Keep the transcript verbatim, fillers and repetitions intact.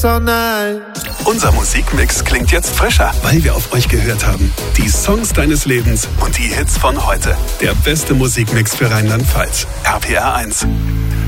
sex all night. Unser Musikmix klingt jetzt frischer, weil wir auf euch gehört haben. Die Songs deines Lebens und die Hits von heute. Der beste Musikmix für Rheinland-Pfalz. R P R eins.